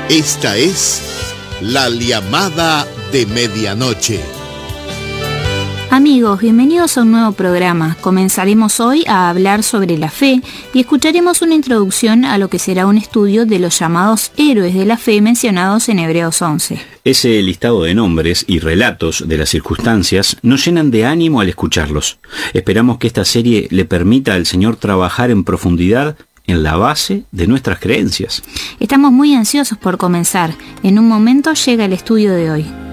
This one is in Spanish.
Esta es la llamada de medianoche. Amigos, bienvenidos a un nuevo programa. Comenzaremos hoy a hablar sobre la fe y escucharemos una introducción a lo que será un estudio de los llamados héroes de la fe mencionados en Hebreos 11. Ese listado de nombres y relatos de las circunstancias nos llenan de ánimo al escucharlos. Esperamos que esta serie le permita al Señor trabajar en profundidad en la base de nuestras creencias. Estamos muy ansiosos por comenzar. En un momento llega el estudio de hoy.